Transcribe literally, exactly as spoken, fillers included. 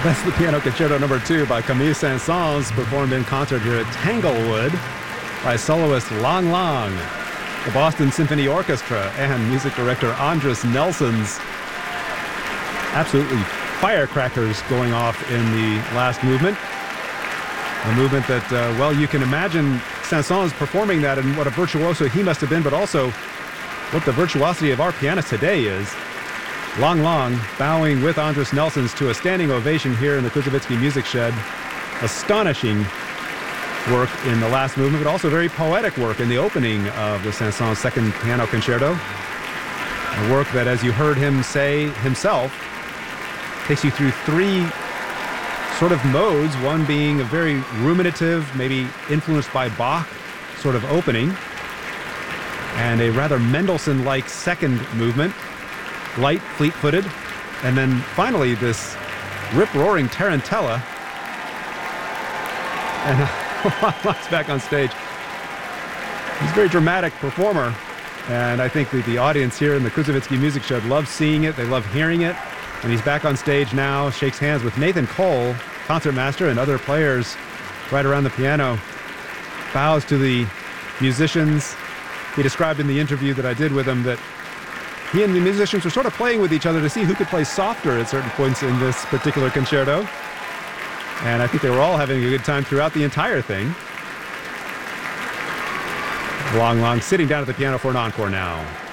That's the Piano Concerto number two by Camille Saint-Saëns, performed in concert here at Tanglewood by soloist Lang Lang, the Boston Symphony Orchestra, and music director Andris Nelsons. Absolutely firecrackers going off in the last movement. A movement that, uh, well, you can imagine Saint-Saëns performing that and what a virtuoso he must have been, but also what the virtuosity of our pianist today is. Lang Lang bowing with Andris Nelsons to a standing ovation here in the Kuzovitsky Music Shed. Astonishing work in the last movement, but also very poetic work in the opening of the Saint-Saëns Second Piano Concerto. A work that, as you heard him say himself, takes you through three sort of modes, one being a very ruminative, maybe influenced by Bach sort of opening, and a rather Mendelssohn-like second movement, light, fleet-footed, and then finally this rip-roaring tarantella. And Lang's back on stage. He's a very dramatic performer, and I think that the audience here in the Kuzovitsky Music Shed loves seeing it, they love hearing it, and he's back on stage now, shakes hands with Nathan Cole, concertmaster, and other players right around the piano, bows to the musicians. He described in the interview that I did with him that he and the musicians were sort of playing with each other to see who could play softer at certain points in this particular concerto. And I think they were all having a good time throughout the entire thing. Lang Lang sitting down at the piano for an encore now.